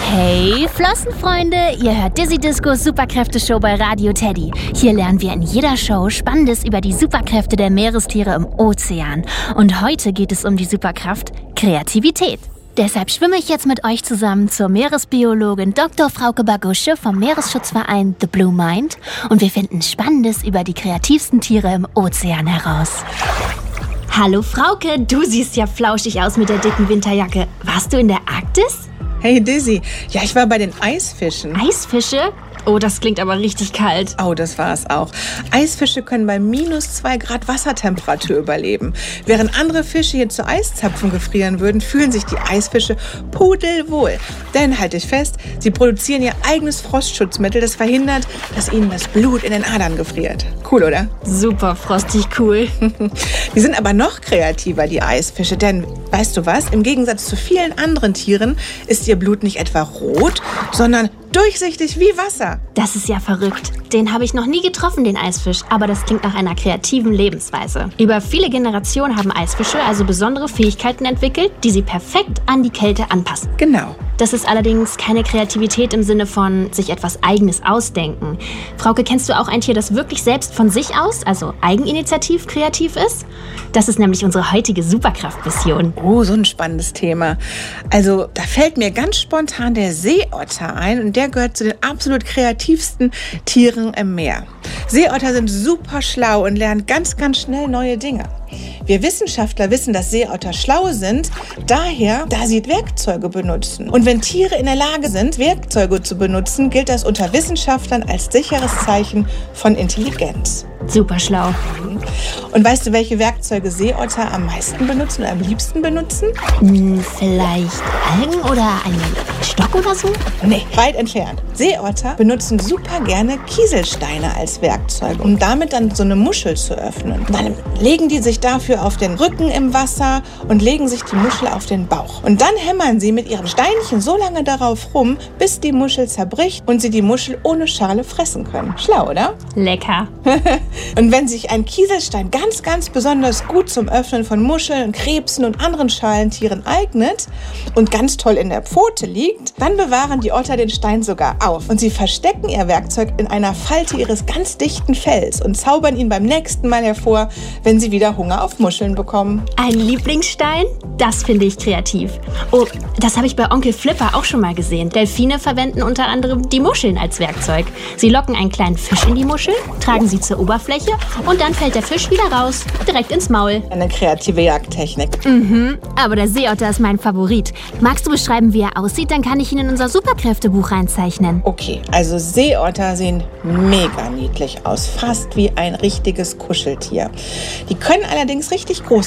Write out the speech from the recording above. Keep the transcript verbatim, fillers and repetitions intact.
Hey Flossenfreunde, ihr hört Dizzy Discos Superkräfte-Show bei Radio Teddy. Hier lernen wir in jeder Show Spannendes über die Superkräfte der Meerestiere im Ozean. Und heute geht es um die Superkraft Kreativität. Deshalb schwimme ich jetzt mit euch zusammen zur Meeresbiologin Doktor Frauke Bagusche vom Meeresschutzverein The Blue Mind und wir finden Spannendes über die kreativsten Tiere im Ozean heraus. Hallo Frauke, du siehst ja flauschig aus mit der dicken Winterjacke. Warst du in der Arktis? Hey Dizzy, ja, ich war bei den Eisfischen. Eisfische? Oh, das klingt aber richtig kalt. Oh, das war es auch. Eisfische können bei minus zwei Grad Wassertemperatur überleben. Während andere Fische hier zu Eiszapfen gefrieren würden, fühlen sich die Eisfische pudelwohl. Denn, halt dich fest, sie produzieren ihr eigenes Frostschutzmittel, das verhindert, dass ihnen das Blut in den Adern gefriert. Cool, oder? Super frostig cool. Die sind aber noch kreativer, die Eisfische. Denn, weißt du was? Im Gegensatz zu vielen anderen Tieren ist ihr Blut nicht etwa rot, sondern durchsichtig wie Wasser. Das ist ja verrückt. Den habe ich noch nie getroffen, den Eisfisch. Aber das klingt nach einer kreativen Lebensweise. Über viele Generationen haben Eisfische also besondere Fähigkeiten entwickelt, die sie perfekt an die Kälte anpassen. Genau. Das ist allerdings keine Kreativität im Sinne von sich etwas Eigenes ausdenken. Frauke, kennst du auch ein Tier, das wirklich selbst von sich aus, also eigeninitiativ kreativ ist? Das ist nämlich unsere heutige Superkraftmission. Oh, so ein spannendes Thema. Also, da fällt mir ganz spontan der Seeotter ein und der gehört zu den absolut kreativsten Tieren im Meer. Seeotter sind super schlau und lernen ganz, ganz schnell neue Dinge. Wir Wissenschaftler wissen, dass Seeotter schlau sind, daher, da sie Werkzeuge benutzen. Und wenn Tiere in der Lage sind, Werkzeuge zu benutzen, gilt das unter Wissenschaftlern als sicheres Zeichen von Intelligenz. Super schlau. Und weißt du, welche Werkzeuge Seeotter am meisten benutzen oder am liebsten benutzen? Hm, vielleicht Algen oder einen Stock oder so? Nee, weit entfernt. Seeotter benutzen super gerne Kieselsteine als Werkzeug, um damit dann so eine Muschel zu öffnen. Dann legen die sich dafür auf den Rücken im Wasser und legen sich die Muschel auf den Bauch. Und dann hämmern sie mit ihren Steinchen so lange darauf rum, bis die Muschel zerbricht und sie die Muschel ohne Schale fressen können. Schlau, oder? Lecker. Und wenn sich ein Kieselstein ganz, ganz besonders gut zum Öffnen von Muscheln, Krebsen und anderen Schalentieren eignet und ganz toll in der Pfote liegt, dann bewahren die Otter den Stein sogar auf. Und sie verstecken ihr Werkzeug in einer Falte ihres ganz dichten Fells und zaubern ihn beim nächsten Mal hervor, wenn sie wieder Hunger auf Muscheln bekommen. Ein Lieblingsstein? Das finde ich kreativ. Oh, das habe ich bei Onkel Flipper auch schon mal gesehen. Delfine verwenden unter anderem die Muscheln als Werkzeug. Sie locken einen kleinen Fisch in die Muschel, tragen sie zur Oberfläche und dann fällt der Fisch wieder raus, direkt ins Maul. Eine kreative Jagdtechnik. Mhm, aber der Seeotter ist mein Favorit. Magst du beschreiben, wie er aussieht? Dann kann ich ihn in unser Superkräftebuch reinzeichnen. Okay, also Seeotter sehen mega niedlich aus, fast wie ein richtiges Kuscheltier. Die können allerdings richtig groß